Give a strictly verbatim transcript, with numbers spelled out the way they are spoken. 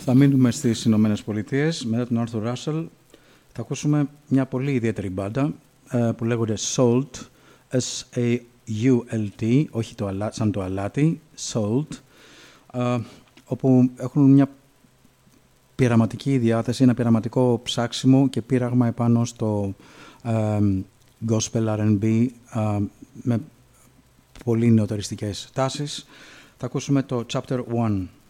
Θα μείνουμε στις Ηνωμένες Πολιτείες. Μετά τον Arthur Russell θα ακούσουμε μια πολύ ιδιαίτερη μπάντα ε, που λέγονται Salt, S A U L T, όχι το αλά, σαν το αλάτι, Salt, ε, όπου έχουν μια πειραματική διάθεση, ένα πειραματικό ψάξιμο και πείραγμα επάνω στο ε, gospel αρ εντ μπι ε, με πολύ νεωτεριστικές τάσεις. Θα ακούσουμε το Chapter one.